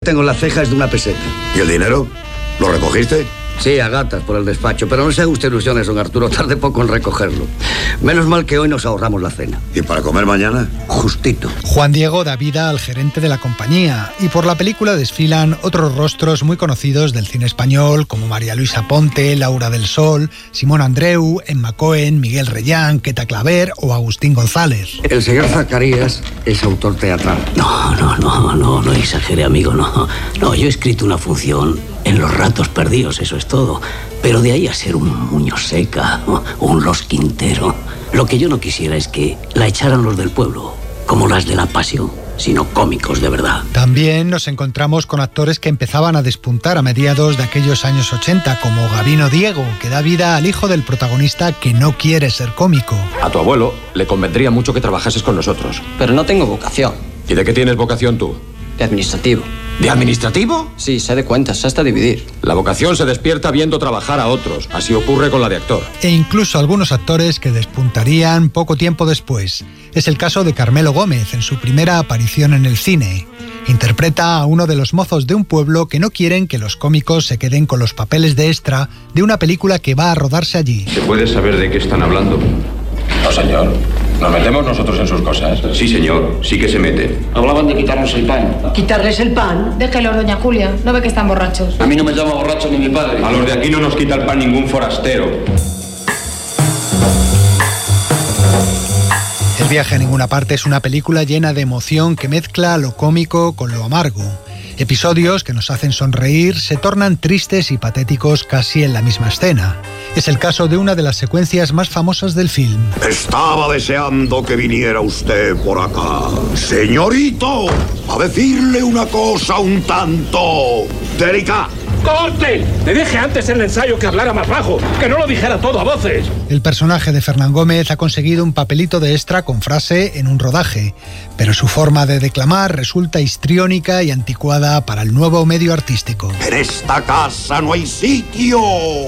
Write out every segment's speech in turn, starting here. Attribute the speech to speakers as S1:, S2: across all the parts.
S1: tengo en la ceja es de 1 peseta.
S2: ¿Y el dinero? ¿Lo recogiste?
S1: Sí, a gatas por el despacho, pero no se haga usted ilusiones, don Arturo, tarde poco en recogerlo. Menos mal que hoy nos ahorramos la cena.
S2: ¿Y para comer mañana?
S1: Justito.
S3: Juan Diego da vida al gerente de la compañía y por la película desfilan otros rostros muy conocidos del cine español como María Luisa Ponte, Laura del Sol, Simón Andreu, Emma Cohen, Miguel Reyán, Queta Claver o Agustín González.
S1: El señor Zacarías es autor teatral.
S4: No exagere, amigo, no. No, yo he escrito una función en los ratos perdidos, eso es todo. Pero de ahí a ser un Muñoz Seca o un Los Quintero, lo que yo no quisiera es que la echaran los del pueblo, como las de La Pasión, sino cómicos de verdad.
S3: También nos encontramos con actores que empezaban a despuntar a mediados de aquellos años 80, como Gabino Diego, que da vida al hijo del protagonista que no quiere ser cómico.
S5: A tu abuelo le convendría mucho que trabajases con nosotros.
S6: Pero no tengo vocación.
S5: ¿Y de qué tienes vocación tú?
S6: De administrativo.
S5: ¿De administrativo?
S6: Sí, sé de cuentas, sé hasta dividir.
S5: La vocación se despierta viendo trabajar a otros. Así ocurre con la de actor.
S3: E incluso algunos actores que despuntarían poco tiempo después. Es el caso de Carmelo Gómez en su primera aparición en el cine. Interpreta a uno de los mozos de un pueblo que no quieren que los cómicos se queden con los papeles de extra de una película que va a rodarse allí.
S7: ¿Se puede saber de qué están hablando?
S8: No, señor. ¿Nos metemos nosotros en sus cosas?
S7: Sí, señor. Sí que se mete.
S8: Hablaban de quitarnos el pan.
S9: ¿Quitarles el pan? Déjelo, doña Julia. ¿No ve que están borrachos?
S8: A mí no me llama borracho ni mi padre.
S7: A los de aquí no nos quita el pan ningún forastero.
S3: El viaje a ninguna parte es una película llena de emoción que mezcla lo cómico con lo amargo. Episodios que nos hacen sonreír se tornan tristes y patéticos casi en la misma escena. Es el caso de una de las secuencias más famosas del film.
S2: Estaba deseando que viniera usted por acá, señorito, a decirle una cosa un tanto delicada.
S10: ¡Corte! Te dije antes en el ensayo que hablara más bajo, que no lo dijera todo a voces.
S3: El personaje de Fernán Gómez ha conseguido un papelito de extra con frase en un rodaje, pero su forma de declamar resulta histriónica y anticuada para el nuevo medio artístico.
S2: En esta casa no hay sitio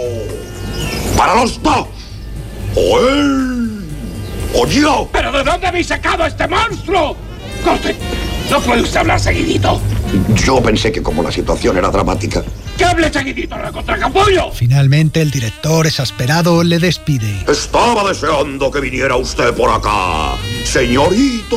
S2: para los dos. O él o yo.
S10: ¿Pero de dónde habéis sacado a este monstruo? ¡Corte! ¿No puede usted hablar seguidito?
S2: Yo pensé que como la situación era dramática...
S10: ¡Que hable seguidito, la contracapullo!
S3: Finalmente, el director, exasperado, le despide.
S2: Estaba deseando que viniera usted por acá, señorito.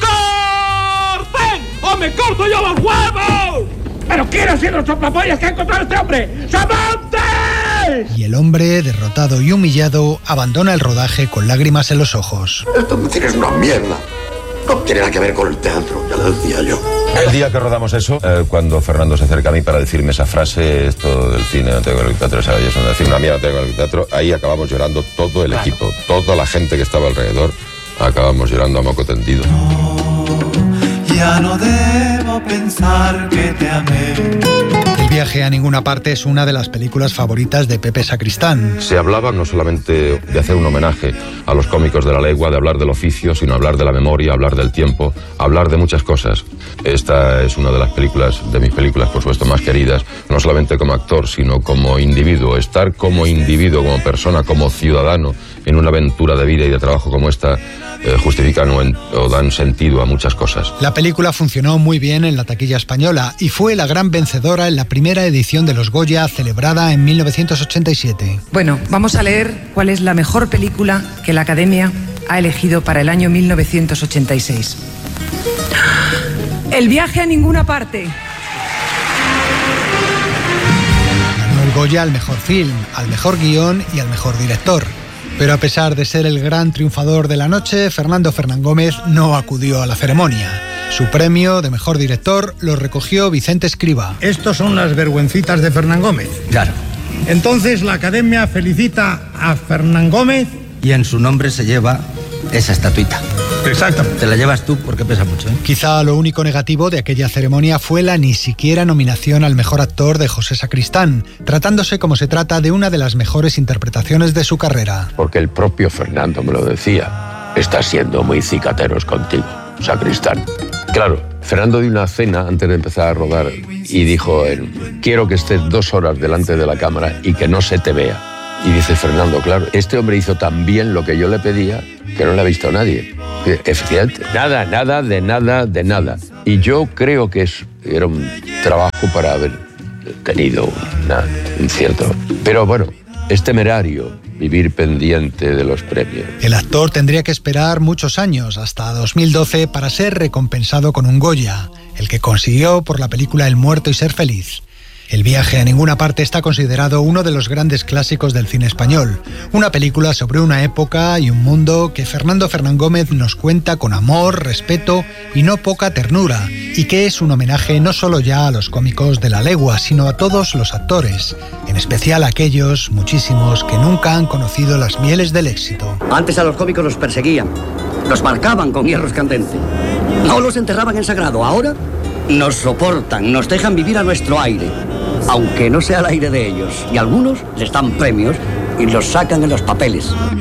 S10: ¡Corten! ¡O me corto yo los huevos! ¿Pero quién ser los soplapollas que ha encontrado este hombre? ¡Samantes!
S3: Y el hombre, derrotado y humillado, abandona el rodaje con lágrimas en los ojos.
S2: Esto es una mierda. No tiene nada que ver con el teatro, ya lo decía yo.
S11: El día que rodamos eso, cuando Fernando se acerca a mí para decirme esa frase, esto del cine, no tengo que ver con el teatro, esa es decir una mierda, no tengo que ver con el teatro, ahí acabamos llorando todo el equipo, toda la gente que estaba alrededor, acabamos llorando a moco tendido.
S12: Ya no debo pensar que te amé.
S3: El viaje a ninguna parte es una de las películas favoritas de Pepe Sacristán.
S11: Se hablaba no solamente de hacer un homenaje a los cómicos de la legua, de hablar del oficio, sino hablar de la memoria, hablar del tiempo, hablar de muchas cosas. Esta es una de las películas, de mis películas, por supuesto, más queridas, no solamente como actor, sino como individuo. Estar como individuo, como persona, como ciudadano, en una aventura de vida y de trabajo como esta, justifican o dan sentido a muchas cosas.
S3: La película funcionó muy bien en la taquilla española y fue la gran vencedora en la primera edición de los Goya, celebrada en 1987.
S13: Bueno, vamos a leer cuál es la mejor película que la Academia ha elegido para el año 1986. El viaje a ninguna parte.
S3: Ganó el Goya al mejor film, al mejor guión y al mejor director. Pero a pesar de ser el gran triunfador de la noche, Fernando Fernán Gómez no acudió a la ceremonia. Su premio de mejor director lo recogió Vicente Escriba.
S14: Estos son las vergüencitas de Fernán Gómez.
S4: Claro.
S14: Entonces la Academia felicita a Fernán Gómez.
S4: Y en su nombre se lleva esa estatuita.
S14: Exactamente.
S4: Te la llevas tú porque pesa mucho, ¿eh?
S3: Quizá lo único negativo de aquella ceremonia fue la ni siquiera nominación al mejor actor de José Sacristán, tratándose como se trata de una de las mejores interpretaciones de su carrera.
S15: Porque el propio Fernando me lo decía. Estás siendo muy cicateros contigo, Sacristán. Claro, Fernando dio una cena antes de empezar a rodar y dijo, quiero que estés 2 horas delante de la cámara y que no se te vea. Y dice Fernando, claro, este hombre hizo tan bien lo que yo le pedía que no le ha visto nadie. Efectivamente, nada. Y yo creo que era un trabajo para haber tenido un cierto... Pero bueno, es temerario vivir pendiente de los premios.
S3: El actor tendría que esperar muchos años, hasta 2012, para ser recompensado con un Goya, el que consiguió por la película El muerto y ser feliz. El viaje a ninguna parte está considerado uno de los grandes clásicos del cine español, una película sobre una época y un mundo que Fernando Fernán Gómez nos cuenta con amor, respeto y no poca ternura, y que es un homenaje no solo ya a los cómicos de La Legua, sino a todos los actores, en especial a aquellos, muchísimos, que nunca han conocido las mieles del éxito.
S1: Antes a los cómicos los perseguían, los marcaban con hierros candentes, no los enterraban en sagrado. Ahora nos soportan, nos dejan vivir a nuestro aire, aunque no sea el aire de ellos, y algunos les dan premios y los sacan en los papeles.